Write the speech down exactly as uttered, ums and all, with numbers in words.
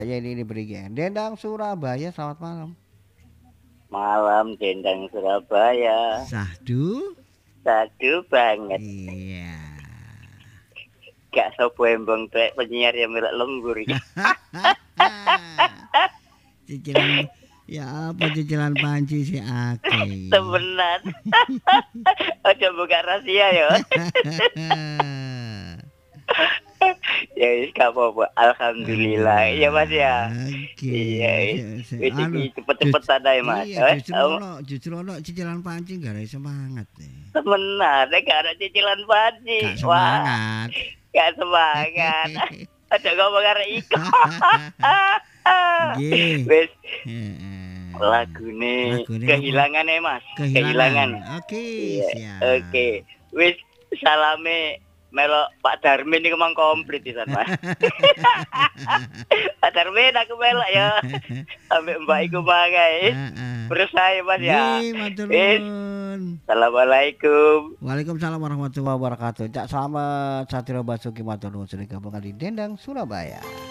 Jadi ini berikan Dendang Surabaya, selamat malam. Malam Dendang Surabaya. Sahdu. Sadu banget. Iya. Gak sopo embong tuh penyiar yang melok lembur iki. Cicilan ya apa cicilan panci si Ake. Temenan. Aja buka rahasia ya. Ya wis gak apa-apa. Alhamdulillah. Iya Mas ya. Oke. Iya. Wis Anu, iki cepet-cepetan ae Mas. iya, Eh, justru oh, ono, justru ono cicilan panci gak ada semangat nih. temenan, nek gak ada cicilan panci. Gak Wah, semangat. gak semangat. Aja ngomong arek iko. Nggih. Wis Heeh. lagune Lagune kehilangan ya Mas. Kehilangan. Oke, Iya. siap. Oke. Wis salame melok Pak Darmin iki mang komplit pisan Mas. Pak Darmin aku melok ya. Ambek Mbak iku mangae. Heeh. Berusaha ya Mas ya. Nggih, matur Wis. nuwun. Assalamualaikum. Waalaikumsalam warahmatullahi wabarakatuh. Cak selamat Satrio Basuki matur nuwun sudah gabung di Dendang Surabaya.